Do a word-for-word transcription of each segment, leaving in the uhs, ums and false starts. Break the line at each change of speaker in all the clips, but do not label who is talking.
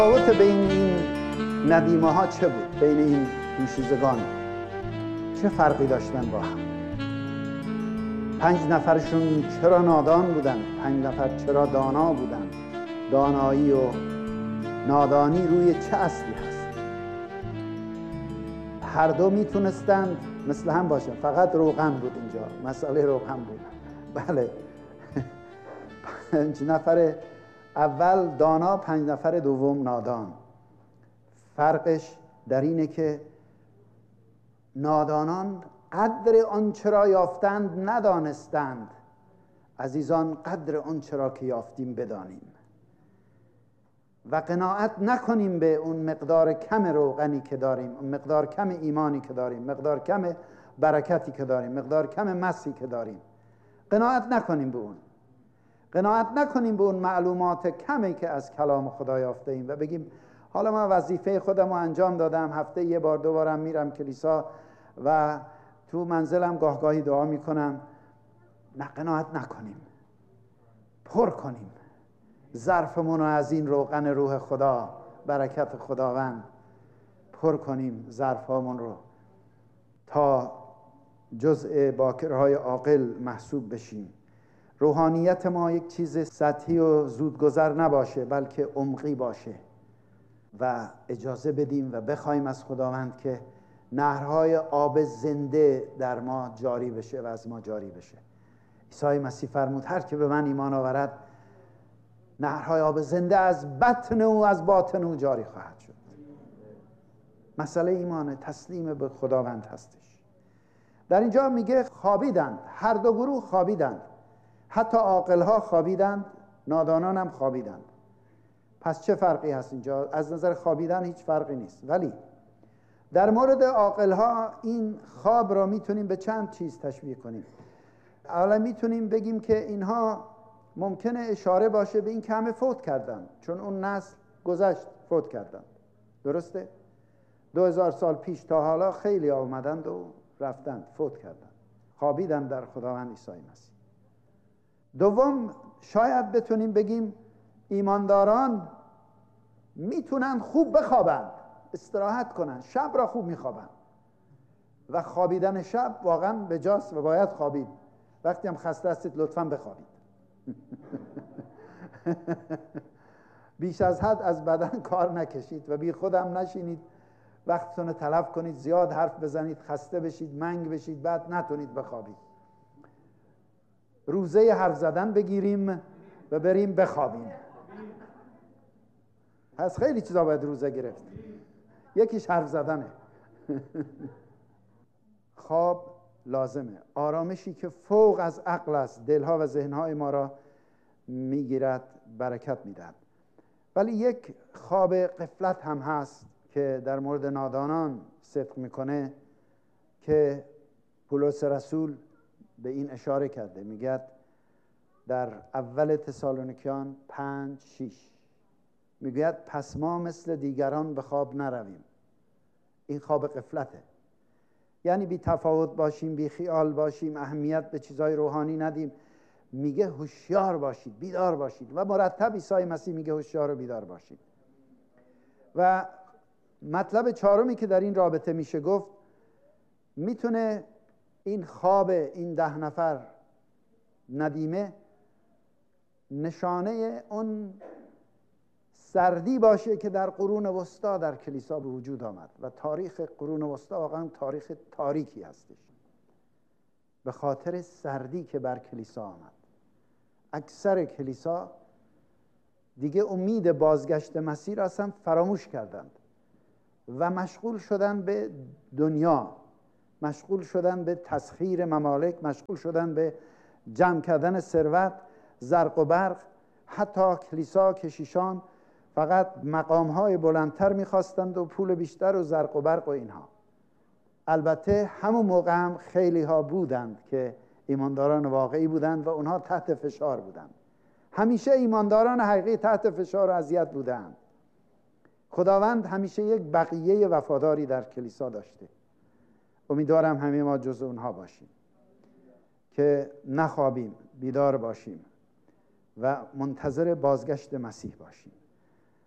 تفاوت بین این ندیمه ها چه بود؟ بین این دوشیزگان چه فرقی داشتن با هم؟ پنج نفرشون چرا نادان بودن؟ پنج نفر چرا دانا بودن؟ دانایی و نادانی روی چه اصلی هست؟ هر دو میتونستند مثل هم باشن، فقط روغن بود اینجا، مسئله روغن بود. بله پنج نفر اول دانا، پنج نفر دوم نادان. فرقش در اینه که نادانان قدر آنچه را یافتند ندانستند. عزیزان، قدر آنچه را که یافتیم بدانیم و قناعت نکنیم به اون مقدار کم روغنی که داریم، اون مقدار کم ایمانی که داریم، مقدار کم برکتی که داریم، مقدار کم مسی که داریم. قناعت نکنیم به اون قناعت نکنیم به اون معلومات کمی که از کلام خدا یافته ایم و بگیم حالا من وظیفه خودم رو انجام دادم، هفته یه بار دو بارم میرم کلیسا و تو منزلم گاه گاهی دعا میکنم. نه، قناعت نکنیم، پر کنیم ظرفمون رو از این روغن روح خدا، برکت خداوند، پر کنیم ظرفامون رو تا جزء باکرهای عاقل محسوب بشیم. روحانیت ما یک چیز سطحی و زودگذر نباشه، بلکه عمقی باشه و اجازه بدیم و بخوایم از خداوند که نهرهای آب زنده در ما جاری بشه و از ما جاری بشه. عیسی مسیح فرمود هر که به من ایمان آورد نهرهای آب زنده از بطن او از باطن او جاری خواهد شد. مسئله ایمان، تسلیم به خداوند هستش. در اینجا میگه خوابیدند، هر دو گروه خوابیدند، حتی عاقل‌ها خوابیدند، نادانان هم خوابیدند. پس چه فرقی هست اینجا؟ از نظر خوابیدن هیچ فرقی نیست، ولی در مورد عاقل‌ها این خواب را میتونیم به چند چیز تشبیه کنیم. اولا میتونیم بگیم که اینها ممکنه اشاره باشه به این که همه فوت کردن، چون اون نسل گذشت فوت کردن. درسته؟ دو هزار سال پیش تا حالا خیلی آمدند و رفتند، فوت کردند، خوابیدند در خداوند عیسی مسیح. دوم، شاید بتونیم بگیم ایمانداران میتونن خوب بخوابند، استراحت کنن، شب را خوب میخوابند و خوابیدن شب واقعا بجاست و باید خوابید. وقتی هم خسته هستید لطفاً بخوابید. بیش از حد از بدن کار نکشید و بی خودم نشینید، وقتتون رو تلف کنید، زیاد حرف بزنید، خسته بشید، منگ بشید، بعد نتونید بخوابید. روزه حرف زدن بگیریم و بریم بخوابیم. پس خیلی چیزا باید روزه گرفت، یکیش حرف زدنه. خواب لازمه، آرامشی که فوق از عقل است، دلها و ذهنهای ما را میگیرد، برکت میدهد. ولی یک خواب غفلت هم هست که در مورد نادانان صدق میکنه که پولس رسول به این اشاره کرده. میگه در اول تسالونیکیان پنج شیش میگوید پس ما مثل دیگران به خواب نرویم. این خواب غفلته، یعنی بی تفاوت باشیم، بی خیال باشیم، اهمیت به چیزای روحانی ندیم. میگه هوشیار باشید، بیدار باشید و مرتب عیسی مسیح میگه هوشیار و بیدار باشید. و مطلب چهارمی که در این رابطه میشه گفت، میتونه این خواب این ده نفر ندیمه نشانه اون سردی باشه که در قرون وسطا در کلیسا به وجود آمد و تاریخ قرون وسطا واقعا تاریخ تاریکی هستش به خاطر سردی که بر کلیسا آمد. اکثر کلیسا دیگه امید بازگشت مسیح را اصلا فراموش کردند و مشغول شدن به دنیا، مشغول شدن به تسخیر ممالک، مشغول شدن به جمع کردن ثروت، زرق و برق. حتی کلیسا کشیشان فقط مقام‌های بلندتر می‌خواستند و پول بیشتر و زرق و برق و اینها. البته همون موقع هم خیلی ها بودند که ایمانداران واقعی بودند و اونها تحت فشار بودند. همیشه ایمانداران حقیقی تحت فشار و اذیت بودند. خداوند همیشه یک بقیه وفاداری در کلیسا داشته. امیدوارم همه ما جز اونها باشیم که نخوابیم، بیدار باشیم و منتظر بازگشت مسیح باشیم.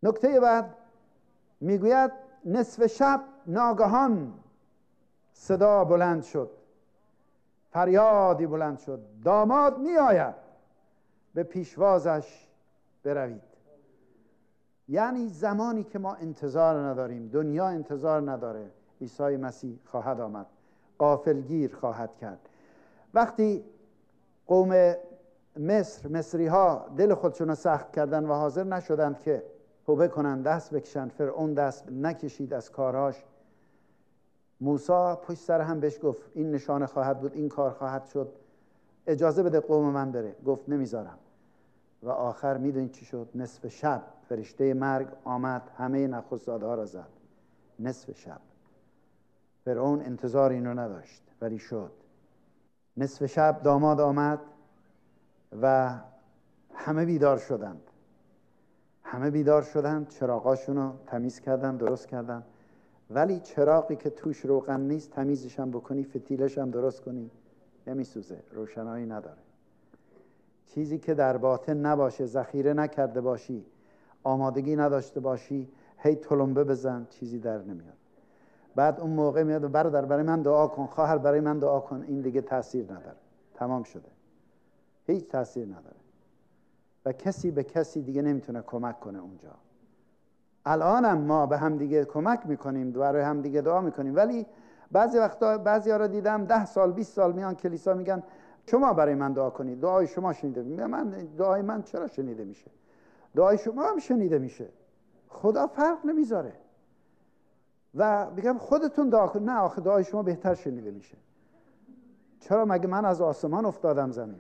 نکته بعد میگوید نصف شب ناگهان صدا بلند شد، فریادی بلند شد، داماد می آید، به پیشوازش بروید. یعنی زمانی که ما انتظار نداریم، دنیا انتظار نداره، عیسی مسیح خواهد آمد، غافلگیر خواهد کرد. وقتی قوم مصر مصری ها دل خودشون رو سخت کردن و حاضر نشدند که توبه کنند، دست بکشند، فرعون دست نکشید از کارهاش، موسی پشت سر هم بهش گفت این نشانه خواهد بود، این کار خواهد شد، اجازه بده قوم من بره. گفت نمیذارم. و آخر میدونید چی شد؟ نصف شب فرشته مرگ آمد، همه نخست‌زاده ها را زد. نصف شب. فرعون انتظار اینو نداشت ولی شد. نصف شب داماد آمد و همه بیدار شدند. همه بیدار شدند، چراغاشون رو تمیز کردن، درست کردن. ولی چراغی که توش روغن نیست تمیزش هم بکنی، فتیلش هم درست کنی، نمیسوزه، روشنایی نداره. چیزی که در باطن نباشه، ذخیره نکرده باشی، آمادگی نداشته باشی، هی تلمبه بزن، چیزی در نمیاد. بعد اون موقع میاد برادر برای من دعا کن، خواهر برای من دعا کن، این دیگه تاثیر نداره، تمام شده، هیچ تاثیر نداره و کسی به کسی دیگه نمیتونه کمک کنه اونجا. الانم ما به هم دیگه کمک میکنیم، برای هم دیگه دعا میکنیم، ولی بعضی وقتا بعضی ها رو دیدم ده سال بیست سال میان کلیسا میگن شما برای من دعا کنید، دعای شما شنیده میشه. من دعای من چرا شنیده میشه؟ دعای شما هم شنیده میشه، خدا فرق نمیذاره. و میگم خودتون دعا کن. نه آخه دعای شما بهتر شنیده میشه. چرا؟ مگه من از آسمان افتادم زمین؟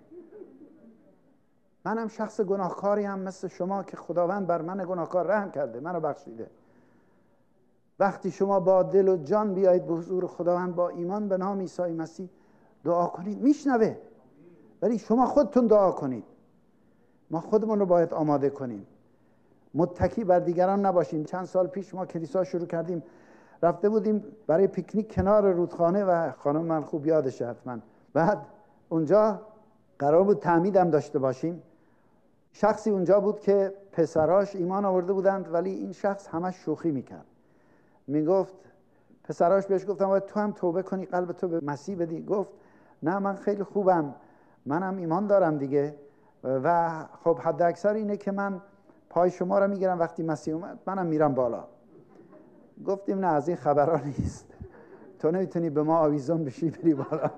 منم شخص گناهکاری هم مثل شما که خداوند بر من گناهکار رحم کرده، منو بخشیده. وقتی شما با دل و جان بیایید به حضور خداوند با ایمان به نام عیسی مسیح دعا کنید، میشنوه. ولی شما خودتون دعا کنید. ما خودمون رو باید آماده کنیم، متکی بر دیگران نباشیم. چند سال پیش ما کلیسا شروع کردیم، رفته بودیم برای پیکنیک کنار رودخانه و خانم من خوب یادشه حتما. بعد اونجا قرار بود تعمیدم داشته باشیم. شخصی اونجا بود که پسراش ایمان آورده بودند، ولی این شخص همش شوخی میکرد. میگفت پسراش بهش گفتم باید تو هم توبه کنی، قلب تو به مسیح بدی. گفت نه من خیلی خوبم، منم ایمان دارم دیگه و خب حد اکثر اینه که من پای شما رو میگیرم وقتی مسیح اومد منم میرم بالا. گفتیم نه از این خبرها نیست، تو نمیتونی به ما آویزون بشی بری بالا.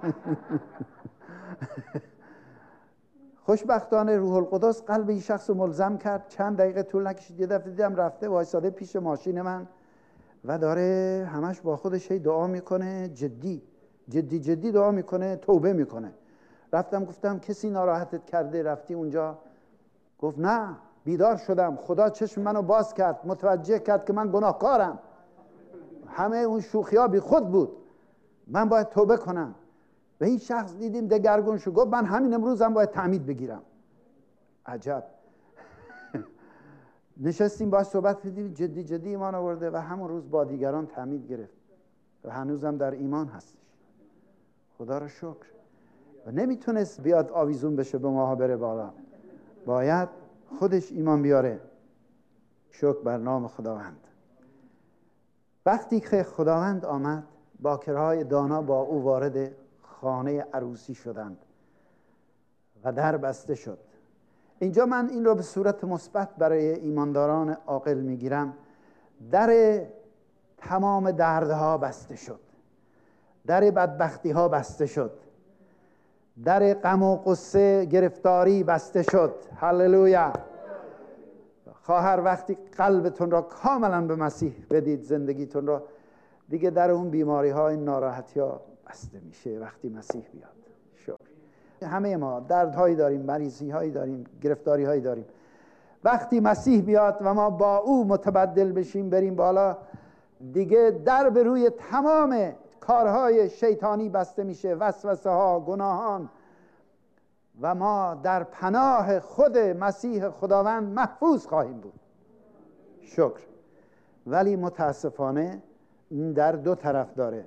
خوشبختانه روح القدس قلب این شخص رو ملزم کرد. چند دقیقه طول نکشید، یه دفعه دیدم رفته وایساده پیش ماشین من و داره همش با خودش هی دعا میکنه، جدی جدی جدی دعا میکنه، توبه میکنه. رفتم گفتم کسی ناراحتت کرده رفتی اونجا؟ گفت نه، بیدار شدم، خدا چشم منو باز کرد، متوجه کرد که من گناهکارم، همه اون شوخی ها بی خود بود، من باید توبه کنم. و این شخص دیدیم دگرگون شد، گفت من همین امروز هم باید تعمید بگیرم. عجب. نشستیم باید صحبت کردیم، جدی جدی ایمان آورده و همون روز با دیگران تعمید گرفت و هنوزم در ایمان هستش. خدا رو شکر. و نمیتونست بیاد آویزون بشه به ماها بره بالا، باید خودش ایمان بیاره. شکر بر نام خداوند. وقتی که خداوند آمد، باکرهای دانا با او وارد خانه عروسی شدند و در بسته شد. اینجا من این رو به صورت مثبت برای ایمانداران عاقل میگیرم. در تمام دردها بسته شد، در بدبختی ها بسته شد، در غم و غصه گرفتاری بسته شد. هللویا. خواهر وقتی قلبتون را کاملا به مسیح بدید، زندگیتون را، دیگه در اون بیماری ها، این ناراحتی ها بسته میشه وقتی مسیح بیاد. شکر. همه ما دردهایی داریم، مریضی هایی داریم، گرفتاری هایی داریم. وقتی مسیح بیاد و ما با او متبدل بشیم بریم بالا، دیگه در به روی تمام کارهای شیطانی بسته میشه، وسوسه ها، گناهان، و ما در پناه خود مسیح خداوند محفوظ خواهیم بود. شکر. ولی متاسفانه این در دو طرف داره،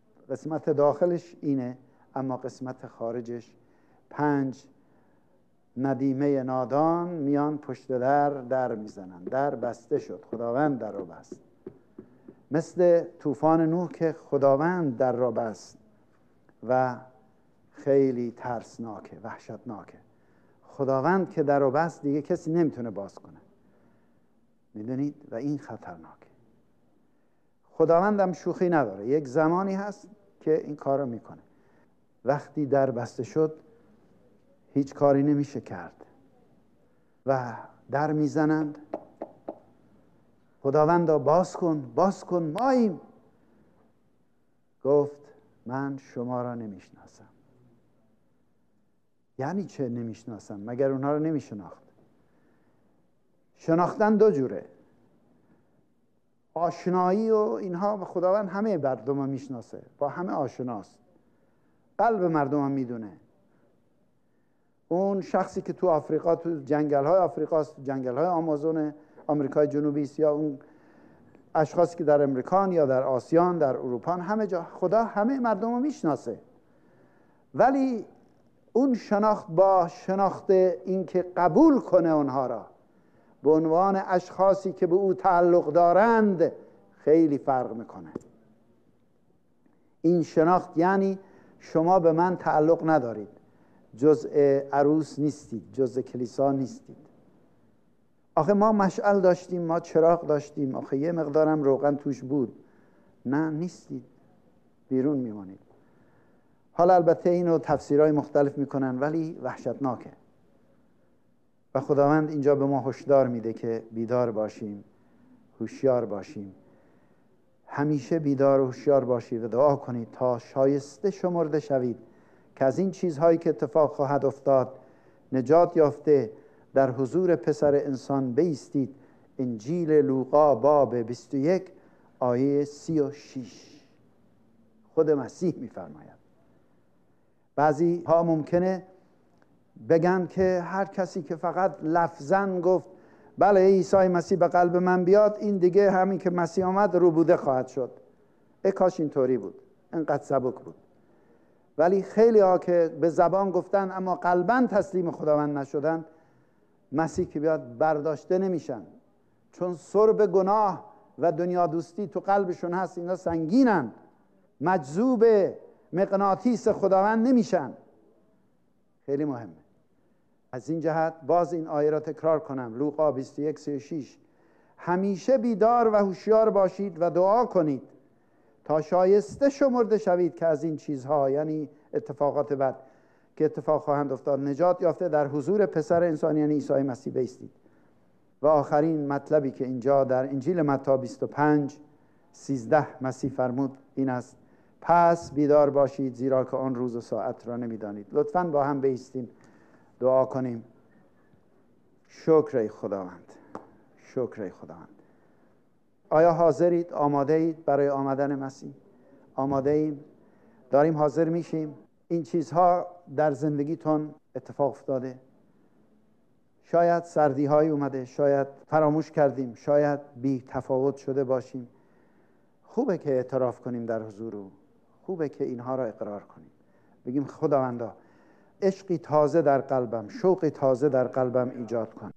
قسمت داخلش اینه اما قسمت خارجش پنج ندیمه نادان میان پشت در در میزنن. در بسته شد، خداوند در رو بست. مثل طوفان نوح که خداوند در رو بست و خیلی ترسناکه، وحشتناکه. خداوند که در رو بست دیگه کسی نمیتونه باز کنه، میدونید؟ و این خطرناکه. خداوند هم شوخی نداره. یک زمانی هست که این کار رو میکنه. وقتی در بسته شد هیچ کاری نمیشه کرد و در میزنند. خداوندا باز کن، باز کن، ماییم. گفت من شما را نمیشناسم. یعنی چه نمیشناسم؟ مگر اونها رو نمیشناخت؟ شناختن دو جوره. آشنایی و اینها، خداوند همه مردم رو میشناسه، با همه آشناست، قلب مردم هم میدونه. اون شخصی که تو آفریقا، تو جنگل های آفریقا است، جنگل های آمازون آمریکای جنوبی است، یا اون اشخاصی که در امریکان یا در آسیان، در اروپا، همه جا خدا همه مردم رو میشناسه. ولی اون شناخت با شناخت این که قبول کنه اونها را به عنوان اشخاصی که به او تعلق دارند خیلی فرق میکنه. این شناخت یعنی شما به من تعلق ندارید، جزء عروس نیستید، جزء کلیسا نیستید. آخه ما مشعل داشتیم، ما چراغ داشتیم، آخه یه مقدارم روغن توش بود. نه، نیستید، بیرون میمانید. حالا البته اینو تفسیرهای مختلف میکنن ولی وحشتناکه. و خداوند اینجا به ما هشدار میده که بیدار باشیم، هوشیار باشیم. همیشه بیدار و هوشیار باشید و دعا کنید تا شایسته شمرده شوید که از این چیزهایی که اتفاق خواهد افتاد نجات یافته در حضور پسر انسان بایستید. انجیل لوقا باب بیست و یک آیه سی و شش خود مسیح میفرماید. بعضی ها ممکنه بگن که هر کسی که فقط لفظاً گفت بله عیسی مسیح به قلب من بیاد، این دیگه همین که مسیح آمد روبوده خواهد شد. ای کاش اینطوری بود، اینقدر سبک بود. ولی خیلی ها که به زبان گفتن اما قلباً تسلیم خداوند نشدن، مسیح که بیاد برداشته نمیشن، چون سرب گناه و دنیا دوستی تو قلبشون هست. اینا سنگینن، مجذوب مغناطیس خداوند نمیشن. خیلی مهمه. از این جهت باز این آیه را تکرار کنم، لوقا بیست و یک سی و شش: همیشه بیدار و هوشیار باشید و دعا کنید تا شایسته شمرده شوید که از این چیزها، یعنی اتفاقات بد که اتفاق خواهند افتاد، نجات یافته در حضور پسر انسان یعنی عیسی مسیح بایستید. و آخرین مطلبی که اینجا در انجیل متی بیست و پنج سیزده مسیح فرمود این است: پس بیدار باشید زیرا که آن روز و ساعت را نمیدانید. لطفاً با هم بایستیم دعا کنیم. شکر ای خداوند، شکر ای خداوند. آیا حاضرید، آماده اید برای آمدن مسیح؟ آماده ایم؟ داریم حاضر میشیم؟ این چیزها در زندگیتون اتفاق افتاده؟ شاید سردی های اومده، شاید فراموش کردیم، شاید بی تفاوت شده باشیم. خوبه که اعتراف کنیم در حضور او، خوبه که اینها را اقرار کنیم، بگیم خداوندا عشقی تازه در قلبم، شوقی تازه در قلبم ایجاد کن.